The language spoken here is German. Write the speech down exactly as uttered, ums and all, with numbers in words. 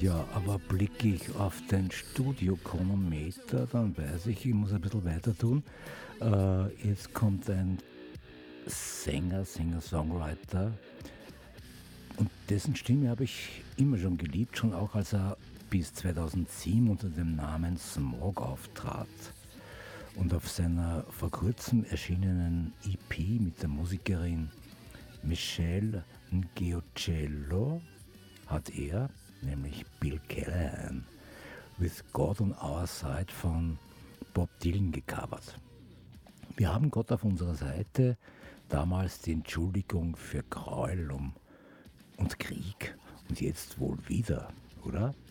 Ja, aber blicke ich auf den Studiochronometer, dann weiß ich, ich muss ein bisschen weiter tun. Äh, jetzt kommt ein Sänger, Singer-Songwriter und dessen Stimme habe ich immer schon geliebt, schon auch als er bis zweitausendsieben unter dem Namen Smog auftrat. Und auf seiner vor kurzem erschienenen E P mit der Musikerin Michelle Ngiocello hat er, nämlich Bill Callahan, With God on Our Side von Bob Dylan gecovert. Wir haben Gott auf unserer Seite, damals die Entschuldigung für Gräuel um und Krieg und jetzt wohl wieder, oder?